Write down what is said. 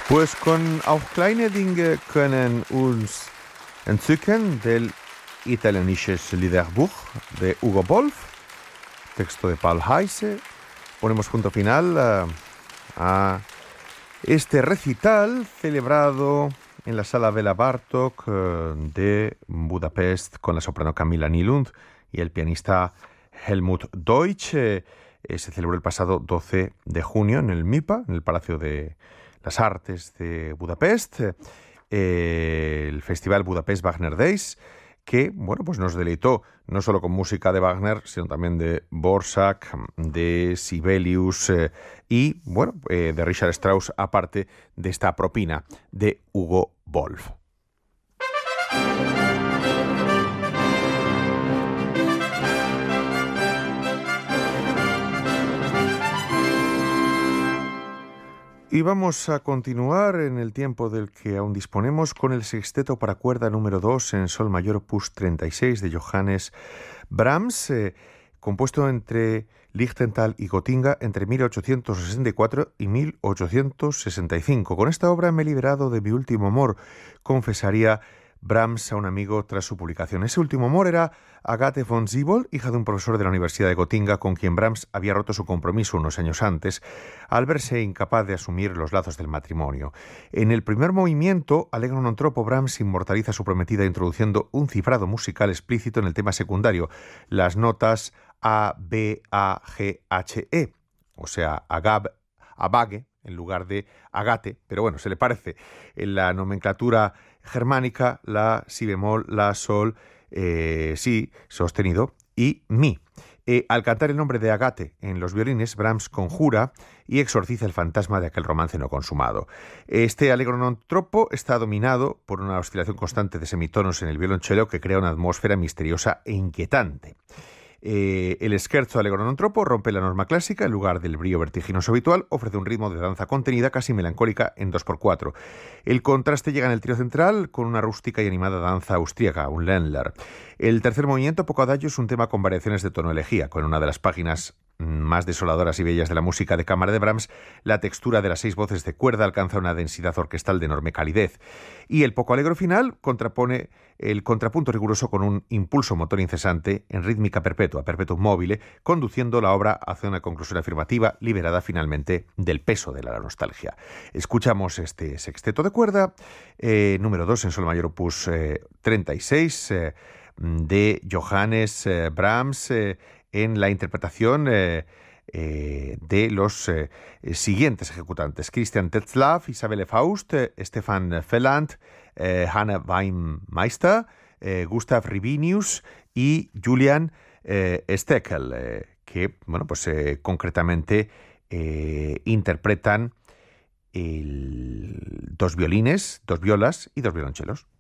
Pues con Auch kleine Dinge können uns entzücken del italienisches Liederbuch de Hugo Wolf, texto de Paul Heise. Ponemos punto final a este recital celebrado en la Sala Béla Bartók de Budapest con la soprano Camilla Nylund y el pianista Helmut Deutsch. Se celebró el pasado 12 de junio en el MIPA, en el Palacio de las Artes de Budapest, el Festival Budapest Wagner Days, que pues nos deleitó no solo con música de Wagner, sino también de Dvořák, de Sibelius y de Richard Strauss, aparte de esta propina de Hugo Wolf. Y vamos a continuar en el tiempo del que aún disponemos con el sexteto para cuerda número 2 en sol mayor opus 36 de Johannes Brahms, compuesto entre Lichtental y Göttingen entre 1864 y 1865. Con esta obra me he liberado de mi último amor, confesaría Brahms a un amigo tras su publicación. Ese último amor era Agathe von Ziebold, hija de un profesor de la Universidad de Göttingen, con quien Brahms había roto su compromiso unos años antes, al verse incapaz de asumir los lazos del matrimonio. En el primer movimiento, Allegro non troppo, Brahms inmortaliza a su prometida introduciendo un cifrado musical explícito en el tema secundario, las notas A, B, A, G, H, E, o sea, Abage, en lugar de Agate, pero se le parece. En la nomenclatura germánica, la, si bemol, la, sol, si, sostenido, y mi. Al cantar el nombre de Agate en los violines, Brahms conjura y exorciza el fantasma de aquel romance no consumado. Este Allegro non troppo está dominado por una oscilación constante de semitonos en el violonchelo que crea una atmósfera misteriosa e inquietante. El scherzo Allegro non troppo rompe la norma clásica. En lugar del brío vertiginoso habitual, ofrece un ritmo de danza contenida casi melancólica en 2x4. El contraste llega en el trío central con una rústica y animada danza austríaca, un Ländler. El tercer movimiento, poco adagio, es un tema con variaciones de tono elegía. Con una de las páginas más desoladoras y bellas de la música de cámara de Brahms, la textura de las 6 voces de cuerda alcanza una densidad orquestal de enorme calidez. Y el poco alegro final contrapone el contrapunto riguroso con un impulso motor incesante en rítmica perpetua, perpetuum mobile, conduciendo la obra hacia una conclusión afirmativa, liberada finalmente del peso de la nostalgia. Escuchamos este sexteto de cuerda, número 2 en sol mayor opus 36, de Johannes Brahms, en la interpretación de los siguientes ejecutantes: Christian Tetzlaff, Isabelle Faust, Stefan Felland, Hanna Weinmeister, Gustav Ribinius y Julian Steckel, que concretamente interpretan 2 violines, 2 violas y 2 violonchelos.